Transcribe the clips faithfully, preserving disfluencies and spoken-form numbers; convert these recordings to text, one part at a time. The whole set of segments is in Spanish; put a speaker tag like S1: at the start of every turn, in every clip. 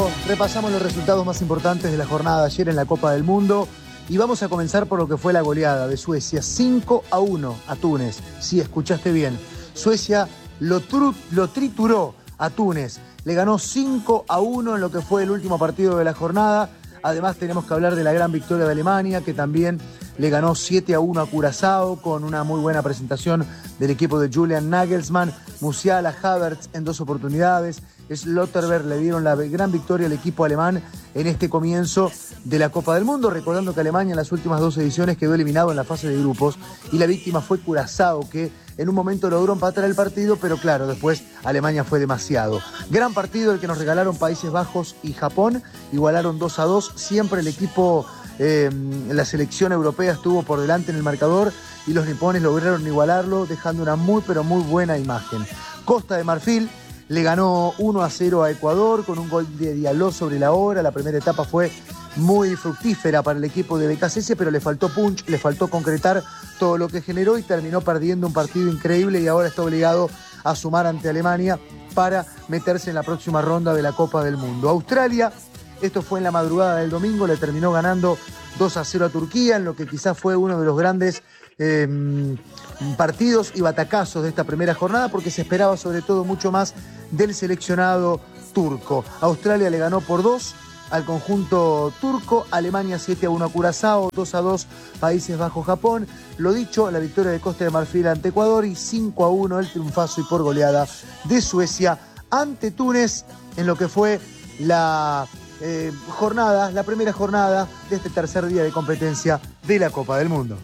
S1: Mundo. Repasamos los resultados más importantes de la jornada de ayer en la Copa del Mundo y vamos a comenzar por lo que fue la goleada de Suecia, cinco a uno a Túnez. Sí, escuchaste bien. Suecia lo, tru- lo trituró a Túnez. Le ganó cinco a uno en lo que fue el último partido de la jornada. Además tenemos que hablar de la gran victoria de Alemania, que también le ganó siete a uno a Curazao con una muy buena presentación del equipo de Julian Nagelsmann. Musiala, Havertz en dos oportunidades. Schlotterberg le dieron la gran victoria al equipo alemán en este comienzo de la Copa del Mundo, recordando que Alemania en las últimas dos ediciones quedó eliminado en la fase de grupos y la víctima fue Curazao, que en un momento logró empatar el partido, pero claro, después Alemania fue demasiado. Gran partido el que nos regalaron Países Bajos y Japón, igualaron dos a dos, siempre el equipo, eh, la selección europea estuvo por delante en el marcador y los nipones lograron igualarlo, dejando una muy pero muy buena imagen. Costa de Marfil le ganó uno a cero a Ecuador con un gol de Diallo sobre la hora. La primera etapa fue muy fructífera para el equipo de B K C S, pero le faltó punch, le faltó concretar todo lo que generó y terminó perdiendo un partido increíble y ahora está obligado a sumar ante Alemania para meterse en la próxima ronda de la Copa del Mundo. Australia, esto fue en la madrugada del domingo, le terminó ganando dos a cero a Turquía, en lo que quizás fue uno de los grandes eh, partidos y batacazos de esta primera jornada, porque se esperaba sobre todo mucho más del seleccionado turco. Australia le ganó por dos al conjunto turco, Alemania siete a uno a Curazao, dos a dos Países Bajos Japón. Lo dicho, la victoria de Costa de Marfil ante Ecuador y cinco a uno el triunfazo y por goleada de Suecia ante Túnez en lo que fue la eh, jornada, la primera jornada de este tercer día de competencia de la Copa del Mundo.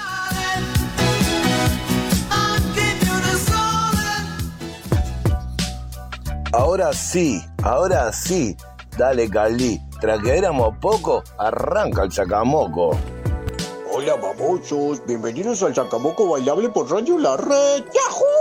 S2: Ahora sí, ahora sí. Dale, Carly. Tras que éramos poco, arranca el sacamoco.
S3: Hola, babosos. Bienvenidos al Sacamoco Bailable por Radio La Red. ¡Yahoo!